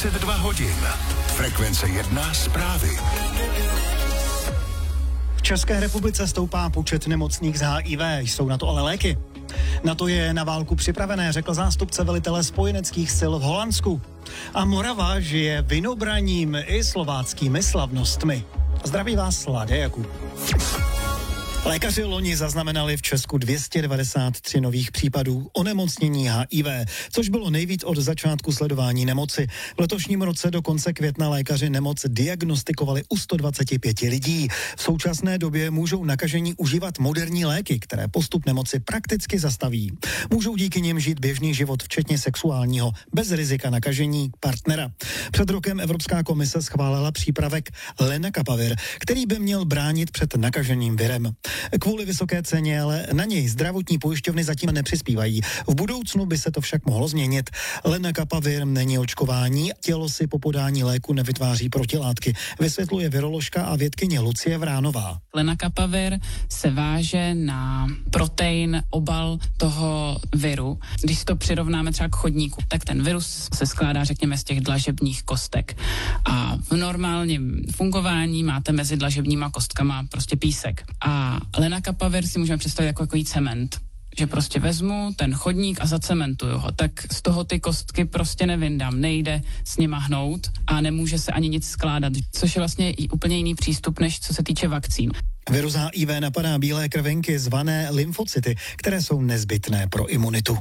22 hodin. Frekvence 1 zprávy. V České republice stoupá počet nemocných z HIV, jsou na to ale léky. Na to je na válku připravené, řekl zástupce velitele spojeneckých sil v Holandsku. A Morava žije vinobraním i slováckými slavnostmi. Zdraví vás, Láďa Jakub. Lékaři loni zaznamenali v Česku 293 nových případů onemocnění HIV, což bylo nejvíc od začátku sledování nemoci. V letošním roce do konce května lékaři nemoc diagnostikovali u 125 lidí. V současné době můžou nakažení užívat moderní léky, které postup nemoci prakticky zastaví. Můžou díky nim žít běžný život, včetně sexuálního, bez rizika nakažení partnera. Před rokem Evropská komise schválila přípravek Lenacapavir, který by měl bránit před nakažením virem. Kvůli vysoké ceně ale na něj zdravotní pojišťovny zatím nepřispívají. V budoucnu by se to však mohlo změnit. Lenacapavir není očkování, tělo si po podání léku nevytváří protilátky, vysvětluje viroložka a vědkyně Lucie Vránová. Lenacapavir se váže na protein, obal toho viru. Když to přirovnáme třeba k chodníku, tak ten virus se skládá, řekněme, z těch dlažebních kostek. A v normálním fungování máte mezi dlažebníma kostkama prostě písek. A Lenacapavir si můžeme představit jako cement. Že prostě vezmu ten chodník a zacementuju ho, tak z toho ty kostky prostě nevyndám, nejde s nima hnout a nemůže se ani nic skládat, což je vlastně i úplně jiný přístup, než co se týče vakcín. Virus HIV napadá bílé krvinky zvané lymfocyty, které jsou nezbytné pro imunitu.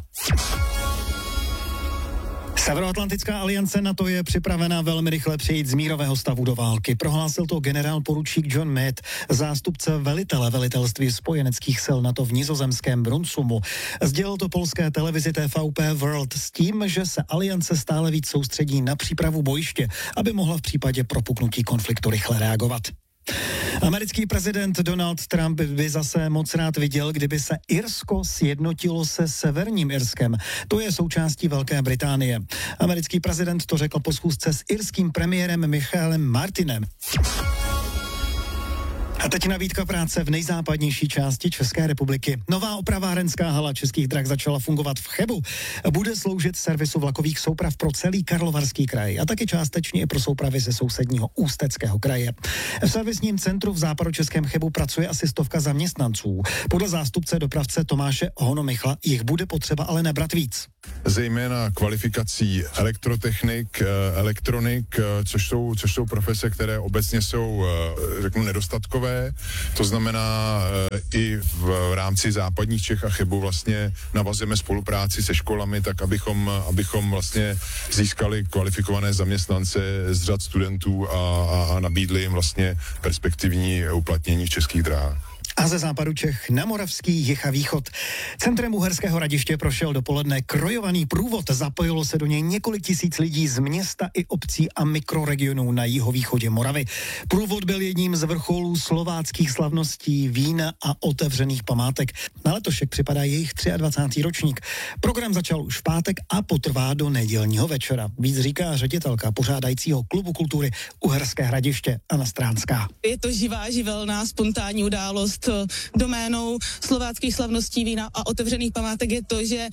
Severoatlantická aliance NATO je připravena velmi rychle přejít z mírového stavu do války. Prohlásil to generál poručík John Meade, zástupce velitelství spojeneckých sil NATO v nizozemském Brunsumu. Sdělil to polské televizi TVP World s tím, že se aliance stále víc soustředí na přípravu bojiště, aby mohla v případě propuknutí konfliktu rychle reagovat. Americký prezident Donald Trump by zase moc rád viděl, kdyby se Irsko sjednotilo se Severním Irskem. To je součástí Velké Británie. Americký prezident to řekl po schůzce s irským premiérem Michaelem Martinem. A teď nabídka práce v nejzápadnější části České republiky. Nová opravárenská hala Českých drah začala fungovat v Chebu. Bude sloužit servisu vlakových souprav pro celý Karlovarský kraj a taky částečně i pro soupravy ze sousedního Ústeckého kraje. V servisním centru v západočeském Chebu pracuje asi 100 zaměstnanců. Podle zástupce dopravce Tomáše Honomichla jich bude potřeba ale nebrat víc. Zejména kvalifikací elektrotechnik, elektronik, což jsou profese, které obecně jsou, řeknu, nedostatkové. To znamená, i v rámci západních Čech a Chebu vlastně navazujeme spolupráci se školami, tak abychom vlastně získali kvalifikované zaměstnance z řad studentů a nabídli jim vlastně perspektivní uplatnění v Českých dráhách. A ze západu Čech na moravský jih a východ. Centrem Uherského Hradiště prošel dopoledne krojovaný průvod. Zapojilo se do něj několik tisíc lidí z města i obcí a mikroregionů na jihovýchodě Moravy. Průvod byl jedním z vrcholů slováckých slavností vína a otevřených památek. Na letošek připadá jejich 23. ročník. Program začal už v pátek a potrvá do nedělního večera. Víc říká ředitelka pořádajícího klubu kultury Uherské Hradiště Anna Stránská. Je to živá, živelná, spontánní událost. Doménou slováckých slavností vína a otevřených památek je to, že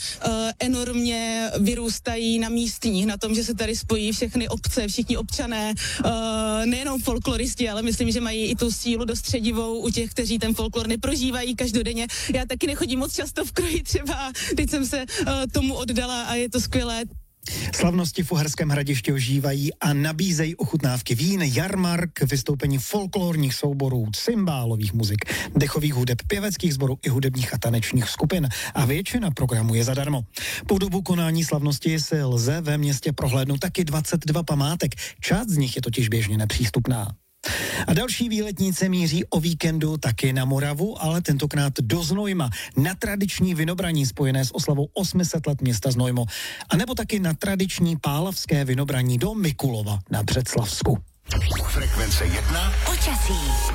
enormně vyrůstají na místních, na tom, že se tady spojí všechny obce, všichni občané, nejenom folkloristi, ale myslím, že mají i tu sílu dost středivou u těch, kteří ten folklor neprožívají každodenně. Já taky nechodím moc často v kroji třeba, teď jsem se tomu oddala a je to skvělé. Slavnosti v Uherském Hradišti ožívají a nabízejí ochutnávky vín, jarmark, vystoupení folklorních souborů, cymbálových muzik, dechových hudeb, pěveckých sborů i hudebních a tanečních skupin. A většina programu je zadarmo. Po dobu konání slavnosti si lze ve městě prohlédnout taky 22 památek. Část z nich je totiž běžně nepřístupná. A další výletníci míří o víkendu taky na Moravu, ale tentokrát do Znojma, na tradiční vinobraní spojené s oslavou 800 let města Znojmo, a nebo taky na tradiční pálavské vinobraní do Mikulova na Břeclavsku. Frekvence 1. Počasí.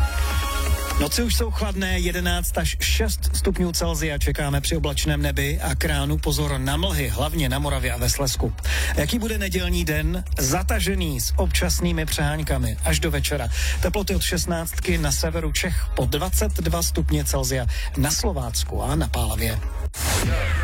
Noci už jsou chladné, 11 až 6 stupňů Celsia čekáme při oblačném nebi a k ránu pozor na mlhy, hlavně na Moravě a ve Slezsku. Jaký bude nedělní den? Zatažený s občasnými přeháňkami až do večera. Teploty od 16 na severu Čech po 22 stupně Celsia na Slovácku a na Pálavě.